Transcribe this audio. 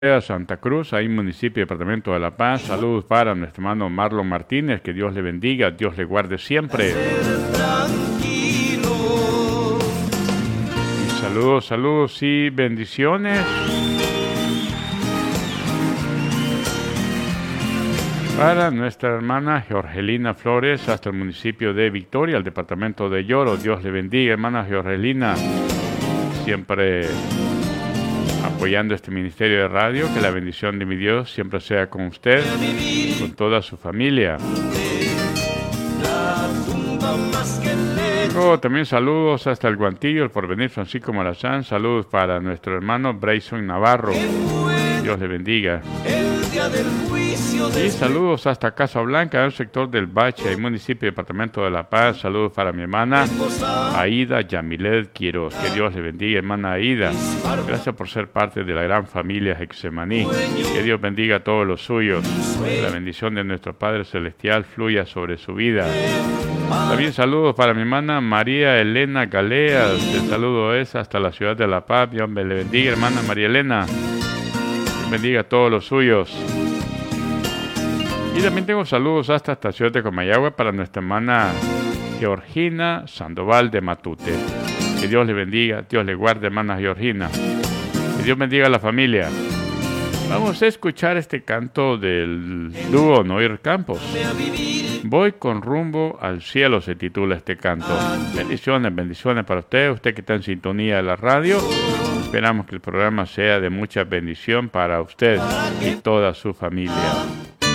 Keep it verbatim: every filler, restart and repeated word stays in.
Santa Cruz, ahí municipio y departamento de La Paz. Saludos para nuestro hermano Marlon Martínez, que Dios le bendiga, Dios le guarde siempre. Y saludos, saludos y bendiciones para nuestra hermana Jorgelina Flores, hasta el municipio de Victoria, el departamento de Lloro. Dios le bendiga, hermana Jorgelina, siempre apoyando este ministerio de radio. Que la bendición de mi Dios siempre sea con usted, con toda su familia. Luego también saludos hasta el Guantillo, el Porvenir Francisco Morazán. Saludos para nuestro hermano Brayson Navarro. Dios le bendiga. Y saludos hasta Casa Blanca, el sector del Bache, el municipio y departamento de La Paz. Saludos para mi hermana Aida Yamilet Quiroz. Que Dios le bendiga, hermana Aida. Gracias por ser parte de la gran familia Hexemaní. Que Dios bendiga a todos los suyos. Que la bendición de nuestro Padre Celestial fluya sobre su vida. También saludos para mi hermana María Elena Galeas. El saludo es hasta la ciudad de La Paz. Dios le bendiga, hermana María Elena. Dios bendiga a todos los suyos. Y también tengo saludos hasta esta ciudad de Comayagua para nuestra hermana Georgina Sandoval de Matute. Que Dios le bendiga, Dios le guarde, hermana Georgina. Que Dios bendiga a la familia. Vamos a escuchar este canto del dúo Noir Campos. Voy con rumbo al cielo, se titula este canto. Bendiciones, bendiciones para usted, usted que está en sintonía de la radio. Esperamos que el programa sea de mucha bendición para usted y toda su familia.